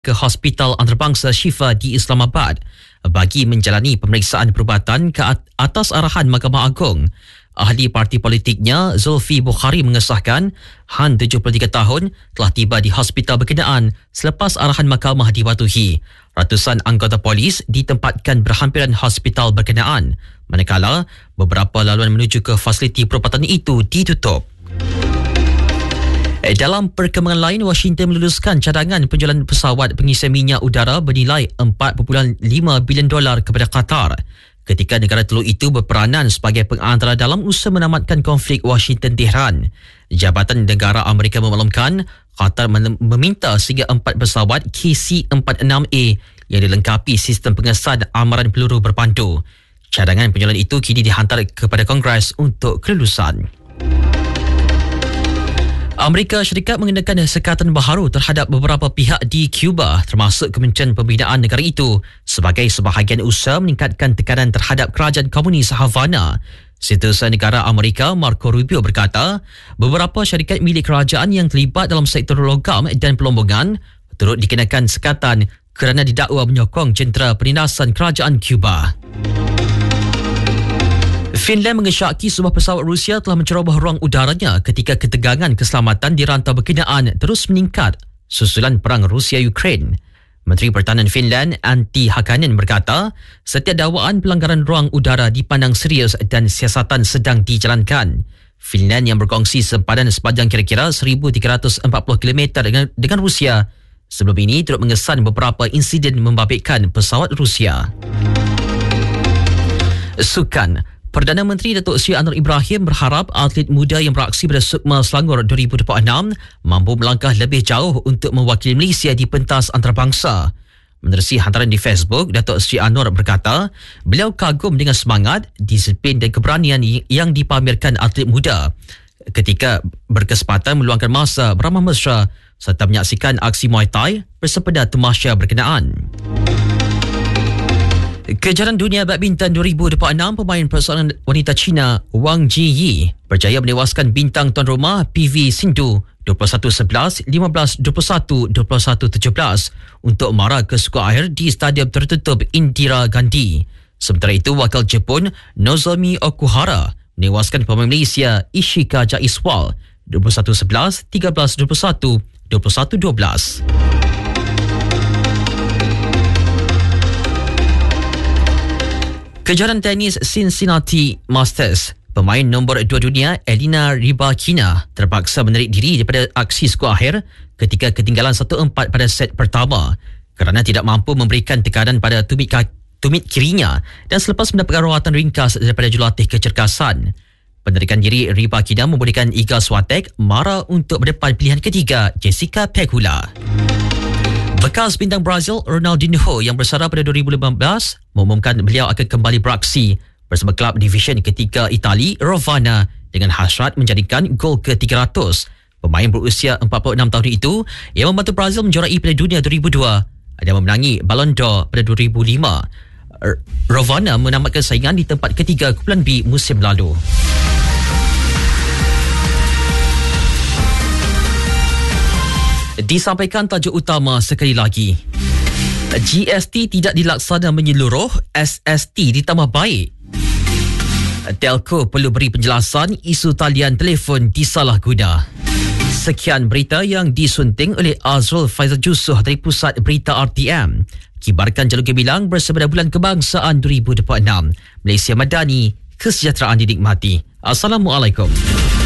ke Hospital Antarabangsa Shifa di Islamabad bagi menjalani pemeriksaan perubatan ke atas arahan Mahkamah Agung. Ahli parti politiknya Zulfi Bukhari mengesahkan Han 73 tahun telah tiba di hospital berkenaan selepas arahan mahkamah dipatuhi. Ratusan anggota polis ditempatkan berhampiran hospital berkenaan, manakala beberapa laluan menuju ke fasiliti perubatan itu ditutup. Dalam perkembangan lain, Washington meluluskan cadangan penjualan pesawat pengisian minyak udara bernilai $4.5 bilion kepada Qatar ketika negara telur itu berperanan sebagai pengantara dalam usaha menamatkan konflik Washington-Tehran. Jabatan Negara Amerika memaklumkan Qatar meminta sehingga 4 pesawat KC-46A yang dilengkapi sistem pengesan amaran peluru berpandu. Cadangan penjualan itu kini dihantar kepada Kongres untuk kelulusan. Amerika Syarikat mengenakan sekatan baharu terhadap beberapa pihak di Cuba termasuk Kementerian Pembinaan negara itu sebagai sebahagian usaha meningkatkan tekanan terhadap kerajaan komunis Havana. Setiausaha Negara Amerika Marco Rubio berkata beberapa syarikat milik kerajaan yang terlibat dalam sektor logam dan pelombongan turut dikenakan sekatan kerana didakwa menyokong jentera penindasan kerajaan Cuba. Finland mengesyaki sebuah pesawat Rusia telah menceroboh ruang udaranya ketika ketegangan keselamatan di rantau berkenaan terus meningkat susulan perang Rusia-Ukraine. Menteri Pertahanan Finland Antti Hakanen berkata setiap dakwaan pelanggaran ruang udara dipandang serius dan siasatan sedang dijalankan. Finland yang berkongsi sempadan sepanjang kira-kira 1,340 km dengan Rusia sebelum ini turut mengesan beberapa insiden membabitkan pesawat Rusia. Sukan. Perdana Menteri Datuk Seri Anwar Ibrahim berharap atlet muda yang beraksi pada Sukma Selangor 2026 mampu melangkah lebih jauh untuk mewakili Malaysia di pentas antarabangsa. Menerusi hantaran di Facebook, Datuk Seri Anwar berkata, beliau kagum dengan semangat, disiplin dan keberanian yang dipamerkan atlet muda ketika berkesempatan meluangkan masa beramah mesra serta menyaksikan aksi Muay Thai bersepeda tamasya berkenaan. Kejuaraan Dunia Badminton 2026, pemain persoalan wanita Cina Wang Jiyi berjaya menewaskan bintang tuan rumah PV Sindhu 21-11, 15-21, 21-17 untuk mara ke suku akhir di stadium tertutup Indira Gandhi. Sementara itu, wakil Jepun Nozomi Okuhara menewaskan pemain Malaysia Ishika Jaiswal 21-11, 13-21, 21-12. Kejuaraan tenis Cincinnati Masters, pemain nombor 2 dunia Elina Rybakina terpaksa menarik diri daripada aksi skor akhir ketika ketinggalan 1-4 pada set pertama kerana tidak mampu memberikan tekanan pada tumit kirinya dan selepas mendapatkan rawatan ringkas daripada jurulatih kecergasan. Penarikan diri Rybakina membolehkan Iga Swiatek mara untuk berdepan pilihan ketiga Jessica Pegula. Bekas bintang Brazil Ronaldinho yang bersara pada 2015 mengumumkan beliau akan kembali beraksi bersama klub division ketiga Itali Rovana dengan hasrat menjadikan gol ke-300. Pemain berusia 46 tahun itu yang membantu Brazil menjuarai Piala Dunia 2002 dan memenangi Ballon d'Or pada 2005. Rovana menamatkan saingan di tempat ketiga Kumpulan B musim lalu. Disampaikan tajuk utama sekali lagi. GST tidak dilaksana menyeluruh, SST ditambah baik. Telco perlu beri penjelasan isu talian telefon disalahguna. Sekian berita yang disunting oleh Azrul Faizal Jusuh dari Pusat Berita RTM. Kibarkan jalur gemilang bersama Bulan Kebangsaan 2026. Malaysia Madani, kesejahteraan dinikmati. Assalamualaikum.